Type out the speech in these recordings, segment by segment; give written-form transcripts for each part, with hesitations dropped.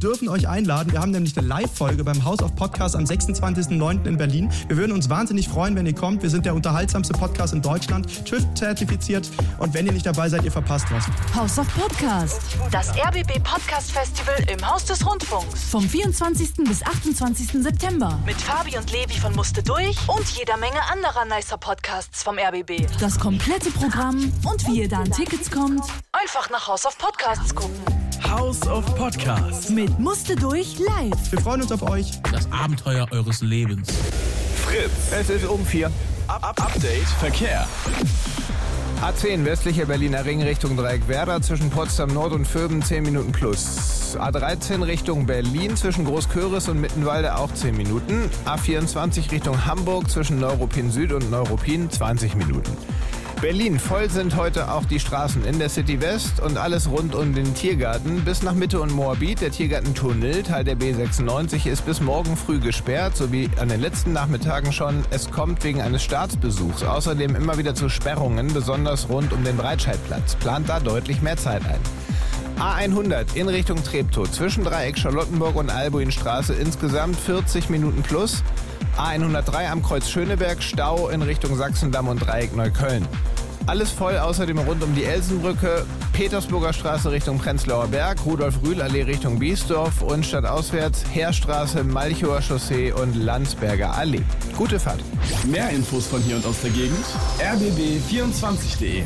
dürfen euch einladen. Wir haben nämlich eine Live-Folge beim House of Podcasts am 26.09. in Berlin. Wir würden uns wahnsinnig freuen, wenn ihr kommt. Wir sind der unterhaltsamste Podcast in Deutschland, TÜV-zertifiziert. Und wenn ihr nicht dabei seid, ihr verpasst was. House of Podcast. Das RBB Podcast Festival im Haus des Rundfunks. Vom 24. bis 28. September. Mit Fabi und Levi von Musste durch und jeder Menge anderer nicer Podcasts vom RBB. Das komplette Programm und wie ihr da an Tickets kommt. Einfach nach House of Podcasts gucken. House of Podcasts. Mit Musste durch live. Wir freuen uns auf euch. Das Abenteuer eures Lebens. Fritz. Es ist um 4. Update Verkehr. A10 westlicher Berliner Ring Richtung Dreieckwerder zwischen Potsdam Nord und Vöben 10 Minuten plus. A13 Richtung Berlin zwischen Großköris und Mittenwalde auch 10 Minuten. A24 Richtung Hamburg zwischen Neuruppin Süd und Neuruppin 20 Minuten. Berlin, voll sind heute auch die Straßen in der City West und alles rund um den Tiergarten bis nach Mitte und Moabit. Der Tiergartentunnel, Teil der B96, ist bis morgen früh gesperrt, sowie an den letzten Nachmittagen schon. Es kommt wegen eines Staatsbesuchs außerdem immer wieder zu Sperrungen, besonders rund um den Breitscheidplatz. Plant da deutlich mehr Zeit ein. A100 in Richtung Treptow zwischen Dreieck Charlottenburg und Albuinstraße insgesamt 40 Minuten plus. A103 am Kreuz Schöneberg, Stau in Richtung Sachsendamm und Dreieck Neukölln. Alles voll außerdem rund um die Elsenbrücke, Petersburger Straße Richtung Prenzlauer Berg, Rudolf-Rühl-Allee Richtung Biesdorf und stadtauswärts Heerstraße, Malchower Chaussee und Landsberger Allee. Gute Fahrt. Mehr Infos von hier und aus der Gegend rbb24.de.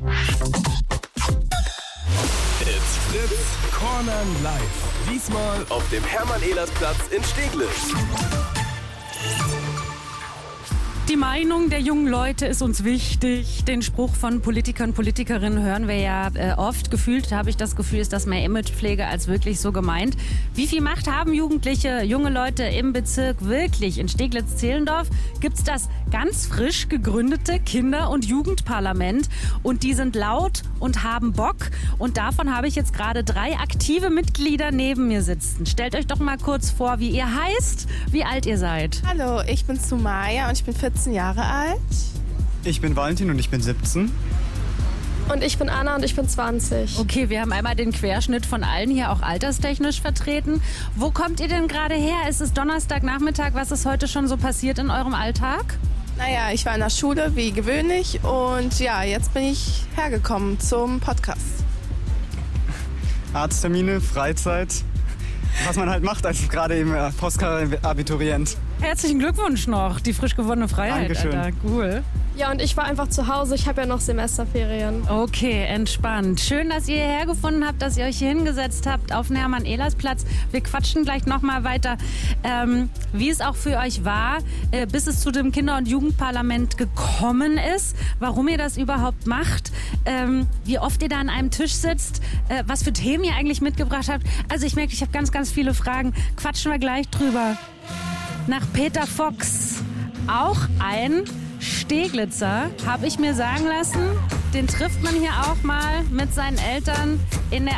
It's Fritz Corner Live. Diesmal auf dem Hermann-Ehlers-Platz in Steglitz. Die Meinung der jungen Leute ist uns wichtig. Den Spruch von Politikern, Politikerinnen hören wir ja oft. Gefühlt habe ich das Gefühl, ist das mehr Imagepflege als wirklich so gemeint. Wie viel Macht haben Jugendliche, junge Leute im Bezirk wirklich? In Steglitz-Zehlendorf gibt es das ganz frisch gegründete Kinder- und Jugendparlament. Und die sind laut und haben Bock. Und davon habe ich jetzt gerade 3 aktive Mitglieder neben mir sitzen. Stellt euch doch mal kurz vor, wie ihr heißt, wie alt ihr seid. Hallo, ich bin Sumaya und ich bin 14 Jahre alt. Ich bin Valentin und ich bin 17. Und ich bin Anna und ich bin 20. Okay, wir haben einmal den Querschnitt von allen hier auch alterstechnisch vertreten. Wo kommt ihr denn gerade her? Es ist Donnerstagnachmittag. Was ist heute schon so passiert in eurem Alltag? Naja, ich war in der Schule, wie gewöhnlich. Und ja, jetzt bin ich hergekommen zum Podcast. Arzttermine, Freizeit. Was man halt macht als gerade eben Postkar-Abiturient. Herzlichen Glückwunsch noch, die frisch gewonnene Freiheit. Dankeschön. Alter. Cool. Ja, und ich war einfach zu Hause. Ich habe ja noch Semesterferien. Okay, entspannt. Schön, dass ihr hierher gefunden habt, dass ihr euch hier hingesetzt habt auf dem Hermann-Ehlers-Platz. Wir quatschen gleich nochmal weiter, wie es auch für euch war, bis es zu dem Kinder- und Jugendparlament gekommen ist, warum ihr das überhaupt macht, wie oft ihr da an einem Tisch sitzt, was für Themen ihr eigentlich mitgebracht habt. Also ich merke, ich habe ganz, ganz viele Fragen. Quatschen wir gleich drüber. Nach Peter Fox, auch ein Steglitzer, habe ich mir sagen lassen, den trifft man hier auch mal mit seinen Eltern in der